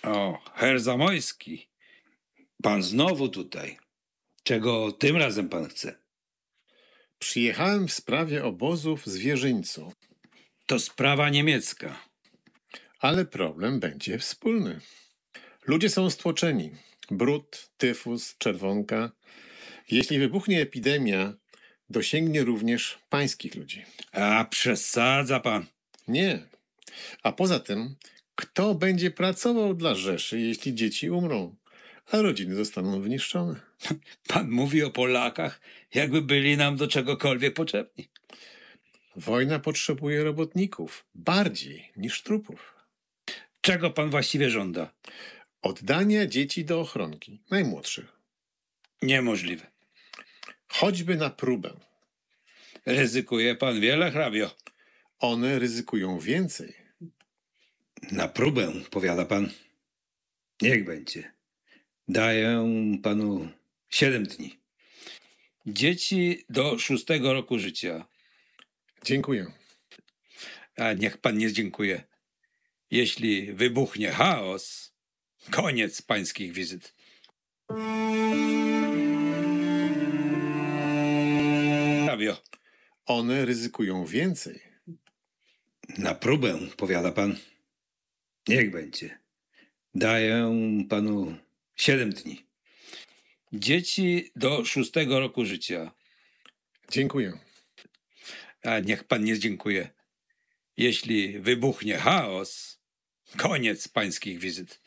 O, herr Zamojski, pan znowu tutaj. Czego tym razem pan chce? Przyjechałem w sprawie obozu w Zwierzyńcu, To sprawa niemiecka. ale problem będzie wspólny. Ludzie są stłoczeni. Brud, tyfus, czerwonka. Jeśli wybuchnie epidemia, dosięgnie również pańskich ludzi. A przesadza pan. Nie. A poza tym, kto będzie pracował dla Rzeszy, jeśli dzieci umrą, a rodziny zostaną wyniszczone? Pan mówi o Polakach, jakby byli nam do czegokolwiek potrzebni. Wojna potrzebuje robotników bardziej niż trupów. Czego pan właściwie żąda? Oddania dzieci do ochronki, najmłodszych. Niemożliwe. Choćby na próbę. Ryzykuje pan wiele, hrabio. One ryzykują więcej. Na próbę, powiada pan. Niech będzie. Daję panu 7 dni. Dzieci do 6 roku życia. Dziękuję. A niech pan nie dziękuje. Jeśli wybuchnie chaos, koniec pańskich wizyt. Hrabio. One ryzykują więcej. Na próbę, powiada pan. Niech będzie. Daję panu 7 dni. Dzieci do 6 roku życia. Dziękuję. A niech pan nie dziękuje. Jeśli wybuchnie chaos, koniec pańskich wizyt.